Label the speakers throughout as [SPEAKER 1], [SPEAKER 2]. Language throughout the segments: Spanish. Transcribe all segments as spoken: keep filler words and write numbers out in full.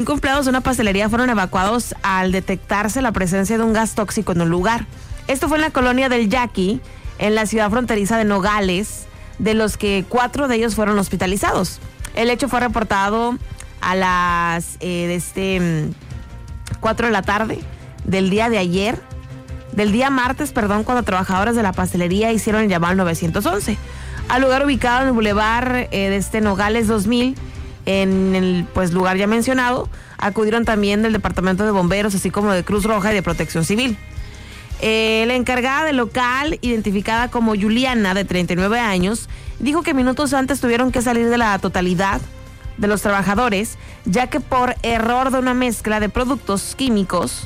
[SPEAKER 1] Cinco empleados de una pastelería fueron evacuados al detectarse la presencia de un gas tóxico en un lugar. Esto fue en la colonia del Yaqui, en la ciudad fronteriza de Nogales, de los que cuatro de ellos fueron hospitalizados. El hecho fue reportado a las eh, de este, cuatro de la tarde del día de ayer, del día martes, perdón, cuando trabajadores de la pastelería hicieron el llamado al nueve once. Al lugar ubicado en el bulevar eh, de este Nogales dos mil, en el pues lugar ya mencionado, acudieron también del Departamento de Bomberos, así como de Cruz Roja y de Protección Civil. Eh, la encargada del local, identificada como Juliana, de treinta y nueve años, dijo que minutos antes tuvieron que salir de la totalidad de los trabajadores, ya que por error de una mezcla de productos químicos,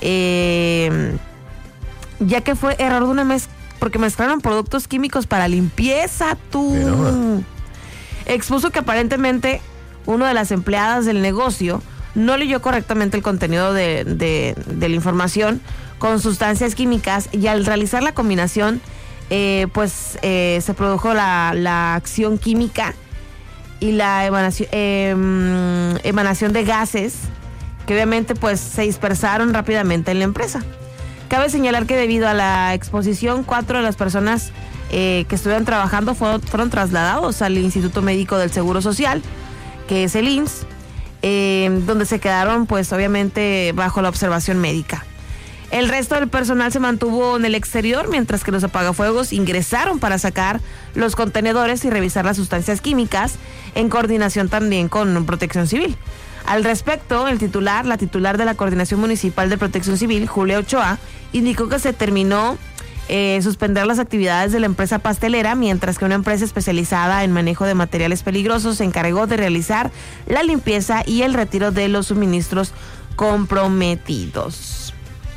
[SPEAKER 1] eh, ya que fue error de una mezcla, porque mezclaron productos químicos para limpieza, tú. Pero... expuso que aparentemente una de las empleadas del negocio no leyó correctamente el contenido de, de, de la información con sustancias químicas, y al realizar la combinación, eh, pues eh, se produjo la, la acción química y la emanación, eh, emanación de gases que obviamente pues se dispersaron rápidamente en la empresa. Cabe señalar que debido a la exposición, cuatro de las personas eh, que estuvieron trabajando fueron, fueron trasladados al Instituto Médico del Seguro Social, que es el I M S S, eh, donde se quedaron pues obviamente bajo la observación médica. El resto del personal se mantuvo en el exterior, mientras que los apagafuegos ingresaron para sacar los contenedores y revisar las sustancias químicas, en coordinación también con Protección Civil. Al respecto, el titular, la titular de la Coordinación Municipal de Protección Civil, Julia Ochoa, indicó que se terminó eh, suspender las actividades de la empresa pastelera, mientras que una empresa especializada en manejo de materiales peligrosos se encargó de realizar la limpieza y el retiro de los suministros comprometidos.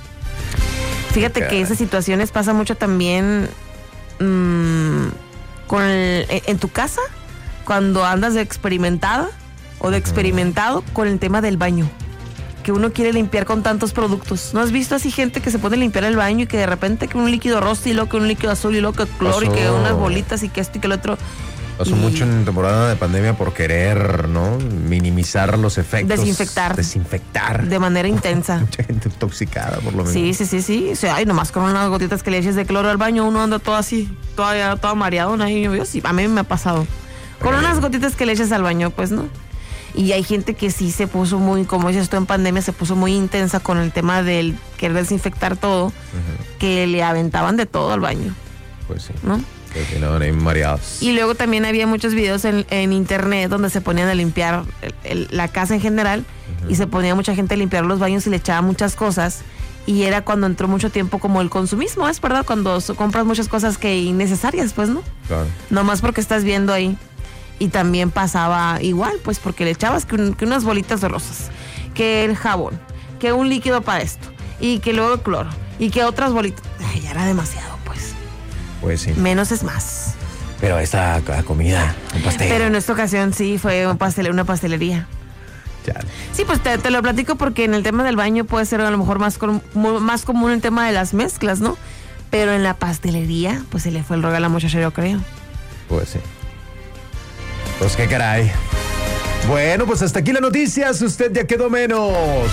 [SPEAKER 1] Fíjate okay. que esas situaciones pasan mucho también mmm, con el, en tu casa, cuando andas de experimentada o de experimentado con el tema del baño, que uno quiere limpiar con tantos productos. ¿No has visto así gente que se pone a limpiar el baño y que de repente que un líquido rosa y luego que un líquido azul y luego que cloro y que unas bolitas y que esto y que el otro?
[SPEAKER 2] Pasó y... mucho en temporada de pandemia por querer, ¿no? Minimizar los efectos.
[SPEAKER 1] Desinfectar.
[SPEAKER 2] Desinfectar.
[SPEAKER 1] De manera intensa.
[SPEAKER 2] Mucha gente intoxicada, por lo menos.
[SPEAKER 1] Sí, sí, sí, sí. O sea, ay, nomás con unas gotitas que le eches de cloro al baño, uno anda todo así, todavía todo mareado, ¿no? Y yo, sí, a mí me ha pasado. Con Pero... unas gotitas que le eches al baño, pues, ¿no? Y hay gente que sí se puso muy, como dices tú, en pandemia se puso muy intensa con el tema del querer desinfectar todo, uh-huh. que le aventaban de todo al baño.
[SPEAKER 2] Pues sí.
[SPEAKER 1] ¿No?
[SPEAKER 2] Que no, no mareados.
[SPEAKER 1] Y luego también había muchos videos en, en internet donde se ponían a limpiar el, el, la casa en general, uh-huh. y se ponía mucha gente a limpiar los baños y le echaba muchas cosas, y era cuando entró mucho tiempo como el consumismo, ¿es verdad? Cuando compras muchas cosas que innecesarias, pues, ¿no? Claro. Nomás porque estás viendo ahí. Y también pasaba igual, pues porque le echabas que, un, que unas bolitas de rosas, que el jabón, que un líquido para esto, y que luego el cloro, y que otras bolitas. Ay, ya era demasiado, pues.
[SPEAKER 2] Pues sí.
[SPEAKER 1] Menos es más.
[SPEAKER 2] Pero esta comida, un pastel.
[SPEAKER 1] Pero en esta ocasión sí fue un pastel, una pastelería.
[SPEAKER 2] Ya.
[SPEAKER 1] Sí, pues te, te lo platico porque en el tema del baño puede ser a lo mejor más, más común el tema de las mezclas, ¿no? Pero en la pastelería, pues se le fue el rollo a la muchacha, yo creo.
[SPEAKER 2] Pues sí. Pues qué caray. Bueno, pues hasta aquí las noticias. Usted ya quedó menos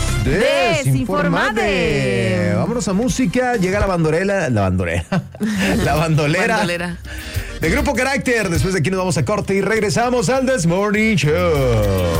[SPEAKER 2] desinformado. Vámonos a música. Llega la bandolera. La bandolera. La bandolera.
[SPEAKER 1] bandolera.
[SPEAKER 2] De Grupo Carácter. Después de aquí nos vamos a corte y regresamos al This Morning Show.